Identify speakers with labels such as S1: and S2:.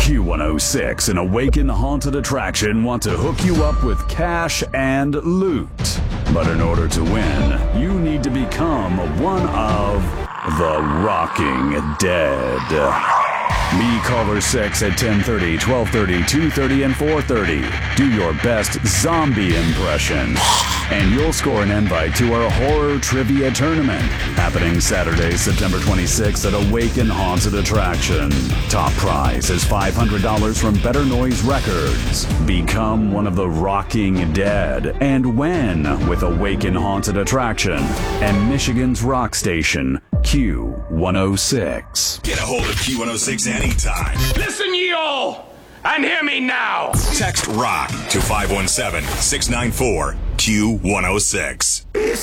S1: Q106 and Awaken Haunted Attraction want to hook you up with cash and loot. But in order to win, you need to become one of the Rocking Dead. Be caller 6 at 10:30, 12:30, 2:30, and 4:30. Do your best zombie impression, and you'll score an invite to our horror trivia tournament happening Saturday, September 26th at Awaken Haunted Attraction. Top prize is $500 from Better Noise Records. Become one of the Rocking Dead and win with Awaken Haunted Attraction and Michigan's rock station, Q106.
S2: Get a hold of Q106 anytime.
S3: Listen, ye all, and hear me now.
S2: Text ROCK to 517-694-Q106.